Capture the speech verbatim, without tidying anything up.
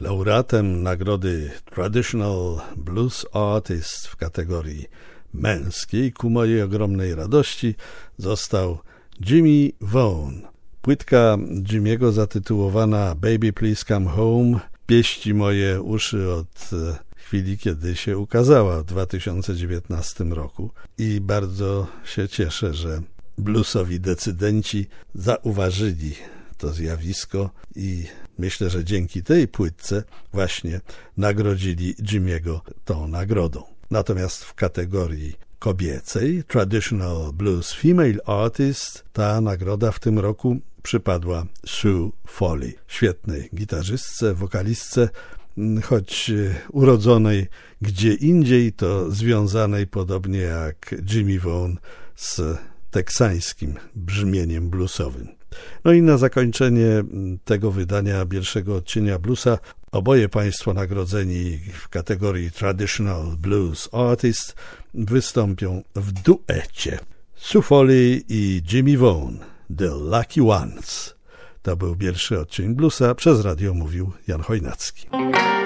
Laureatem nagrody Traditional Blues Artist w kategorii męskiej ku mojej ogromnej radości został Jimmy Vaughan. Płytka Jimmy'ego zatytułowana Baby Please Come Home pieści moje uszy od chwili, kiedy się ukazała w dwa tysiące dziewiętnastym roku i bardzo się cieszę, że bluesowi decydenci zauważyli to zjawisko i myślę, że dzięki tej płytce właśnie nagrodzili Jimmy'ego tą nagrodą. Natomiast w kategorii kobiecej Traditional Blues Female Artist ta nagroda w tym roku przypadła Sue Foley, świetnej gitarzystce, wokalistce, choć urodzonej gdzie indziej, to związanej podobnie jak Jimmy Vaughan z teksańskim brzmieniem bluesowym. No i na zakończenie tego wydania pierwszego odcienia bluesa oboje państwo nagrodzeni w kategorii Traditional Blues Artist wystąpią w duecie. Sue Foley i Jimmy Vaughan, The Lucky Ones. To był pierwszy odcień bluesa. Przez radio mówił Jan Chojnacki.